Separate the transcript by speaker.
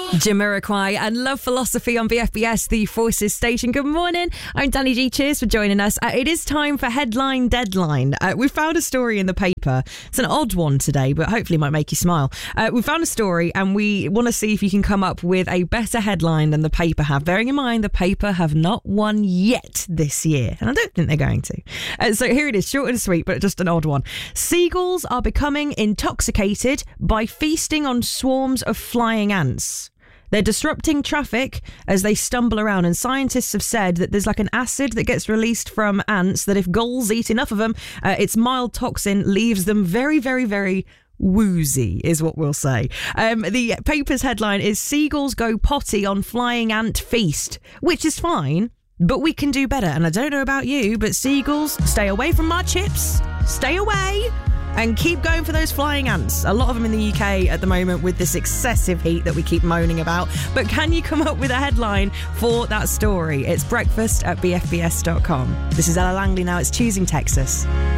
Speaker 1: Jamiroquai and Love Philosophy on BFBS, the Forces station. Good morning. I'm Danny G. Cheers for joining us. It is time for Headline Deadline. We found a story in the paper. It's an odd one today, but hopefully it might make you smile. We found a story and we want to see if you can come up with a better headline than the paper have. Bearing in mind, the paper have not won yet this year, and I don't think they're going to. So here it is, short and sweet, but just an odd one. Seagulls are becoming intoxicated by feasting on swarms of flying ants. They're disrupting traffic as they stumble around, and scientists have said that there's like an acid that gets released from ants that if gulls eat enough of them, its mild toxin leaves them very, very, very woozy, is what we'll say. The paper's headline is Seagulls Go Potty on Flying Ant Feast, which is fine, but we can do better. And I don't know about you, but seagulls, stay away from my chips, stay away. And keep going for those flying ants. A lot of them in the UK at the moment with this excessive heat that we keep moaning about. But can you come up with a headline for that story? It's breakfast at bfbs.com. This is Ella Langley now. It's Choosing Texas.